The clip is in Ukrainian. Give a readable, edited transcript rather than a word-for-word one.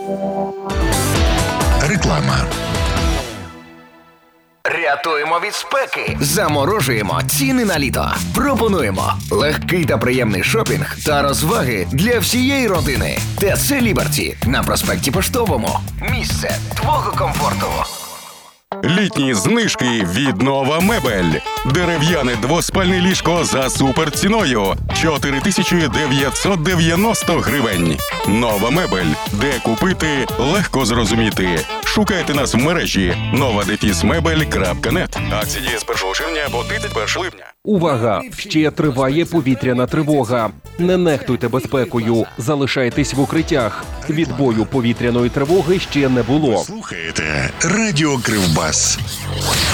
Реклама. Рятуємо від спеки. Заморожуємо ціни на літо. Пропонуємо легкий та приємний шопінг та розваги для всієї родини. ТЦ Ліберті на проспекті Поштовому. Місце твого комфорту. Літні знижки від Нова Мебель. Дерев'яне двоспальне ліжко за суперціною – 4990 гривень. Нова Мебель. Де купити – легко зрозуміти. Шукайте нас в мережі nova-mebel.net. Акції діє з 1 червня по 31 липня. Увага! Ще триває повітряна тривога. Не нехтуйте безпекою. Залишайтесь в укриттях. Відбою повітряної тривоги ще не було. Слухаєте Радіо Кривбас.